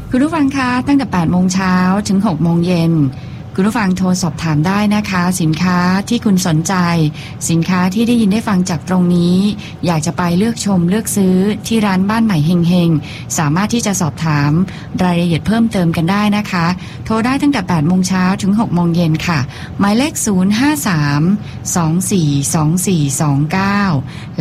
คุณผู้ฟังคะตั้งแต่ 8 โมงเช้าถึง 6 โมงเย็นคุณผู้ฟังโทรสอบถามได้นะคะสินค้าที่คุณสนใจสินค้าที่ได้ยินได้ฟังจากตรงนี้อยากจะไปเลือกชมเลือกซื้อที่ร้านบ้านใหม่เฮงๆสามารถที่จะสอบถามรายละเอียดเพิ่มเติมกันได้นะคะโทรได้ตั้งแต่ 8 โมงเช้าถึง 6 โมงเย็นค่ะหมายเลข 053-242429 และ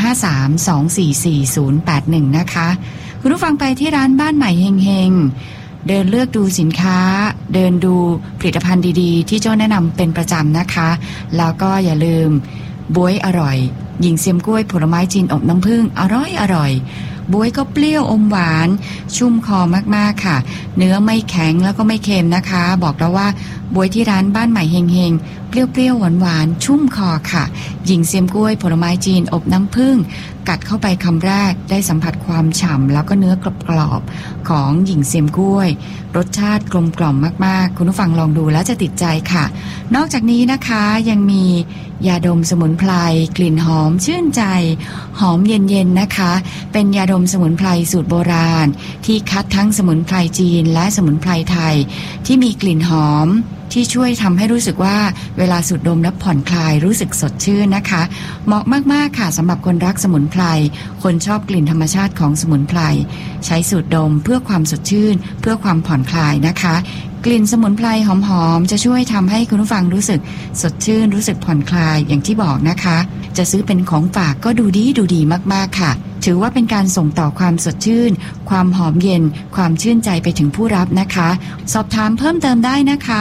053-244-081 นะคะคุณผู้ฟังไปที่ร้านบ้านใหม่เฮงๆเดินเลือกดูสินค้าเดินดูผลิตภัณฑ์ดีๆที่โจ้แนะนำเป็นประจำนะคะแล้วก็อย่าลืมบ๊วยอร่อยหญิงเซียมกล้วยผลไม้จีนอบน้ำผึ้งอร่อยบ๊วยก็เปรี้ยวอมหวานชุ่มคอมากๆค่ะเนื้อไม่แข็งแล้วก็ไม่เค็มนะคะบอกแล้วว่าบ๊วยที่ร้านบ้านใหม่เฮงๆเปรี้ยวหวานชุ่มคอค่ะหญิงเซียมกล้วยผลไม้จีนอบน้ำผึ้งกัดเข้าไปคำแรกได้สัมผัสความฉ่ำแล้วก็เนื้อกรอบๆของหญิงเซียมกล้วยรสชาติกลมกล่อมมากๆคุณผู้ฟังลองดูแล้วจะติดใจค่ะนอกจากนี้นะคะยังมียาดมสมุนไพรกลิ่นหอมชื่นใจหอมเย็นๆนะคะเป็นยาดมสมุนไพรสูตรโบราณที่คัดทั้งสมุนไพรจีนและสมุนไพรไทยที่มีกลิ่นหอมที่ช่วยทำให้รู้สึกว่าเวลาสูดดมและผ่อนคลายรู้สึกสดชื่นนะคะเหมาะมากๆค่ะสำหรับคนรักสมุนไพรคนชอบกลิ่นธรรมชาติของสมุนไพรใช้สูดดมเพื่อความสดชื่นเพื่อความผ่อนคลายนะคะกลิ่นสมุนไพรหอมๆจะช่วยทำให้คุณผู้ฟังรู้สึกสดชื่นรู้สึกผ่อนคลายอย่างที่บอกนะคะจะซื้อเป็นของฝากก็ดูดีมากๆค่ะถือว่าเป็นการส่งต่อความสดชื่นความหอมเย็นความชื่นใจไปถึงผู้รับนะคะสอบถามเพิ่มเติมได้นะคะ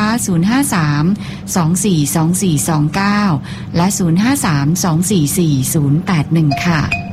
053-242429และ053-244-081ค่ะ